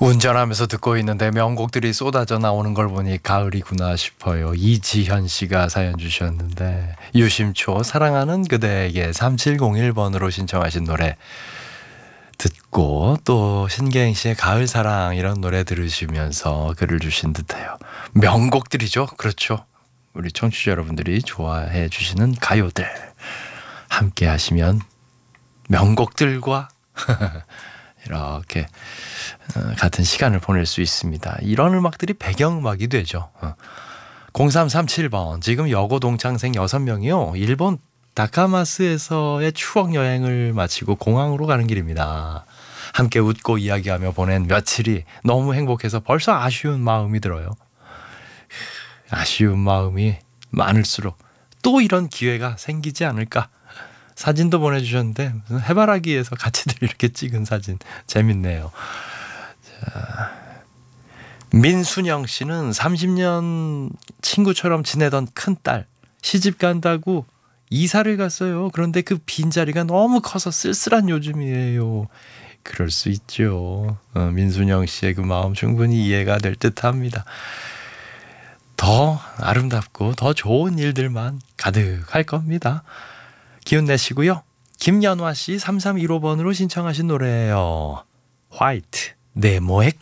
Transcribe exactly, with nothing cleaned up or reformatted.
운전하면서 듣고 있는데 명곡들이 쏟아져 나오는 걸 보니 가을이구나 싶어요. 이지현 씨가 사연 주셨는데 유심초 사랑하는 그대에게 삼칠공일 번으로 신청하신 노래 듣고 또 신계행 씨의 가을사랑 이런 노래 들으시면서 글을 주신 듯해요. 명곡들이죠. 그렇죠. 우리 청취자 여러분들이 좋아해 주시는 가요들 함께 하시면 명곡들과 이렇게 같은 시간을 보낼 수 있습니다. 이런 음악들이 배경음악이 되죠. 공삼삼칠 번 지금 여고 동창생 여섯 명이요. 일본 다카마스에서의 추억 여행을 마치고 공항으로 가는 길입니다. 함께 웃고 이야기하며 보낸 며칠이 너무 행복해서 벌써 아쉬운 마음이 들어요. 아쉬운 마음이 많을수록 또 이런 기회가 생기지 않을까. 사진도 보내주셨는데 무슨 해바라기에서 같이들 이렇게 찍은 사진 재밌네요. 자, 민순영 씨는 삼십 년 친구처럼 지내던 큰딸 시집 간다고 이사를 갔어요. 그런데 그 빈자리가 너무 커서 쓸쓸한 요즘이에요. 그럴 수 있죠. 어, 민순영 씨의 그 마음 충분히 이해가 될 듯합니다. 더 아름답고 더 좋은 일들만 가득할 겁니다. 기운 내시고요. 김연화 씨 삼삼일오 번으로 신청하신 노래예요. 화이트 네모의